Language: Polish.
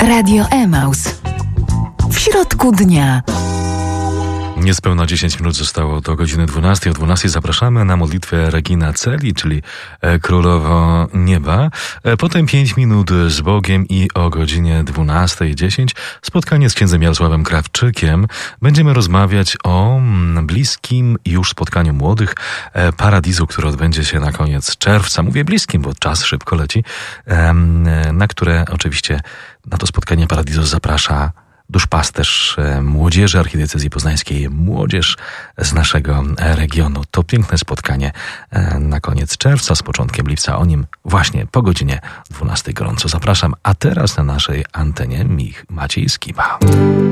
Radio Emaus. W środku dnia. Niespełna 10 minut zostało do godziny 12. O 12 zapraszamy na modlitwę Regina Coeli, czyli Królowo Nieba. Potem 5 minut z Bogiem i o godzinie 12:10 spotkanie z księdzem Jarosławem Krawczykiem. Będziemy rozmawiać o bliskim już spotkaniu młodych Paradizu, które odbędzie się na koniec czerwca. Mówię bliskim, bo czas szybko leci, na które oczywiście na to spotkanie Paradizu zaprasza duszpasterz młodzieży Archidiecezji Poznańskiej, młodzież z naszego regionu. To piękne spotkanie na koniec czerwca, z początkiem lipca. O nim właśnie po godzinie 12 gorąco zapraszam. A teraz na naszej antenie Maciej Skiba.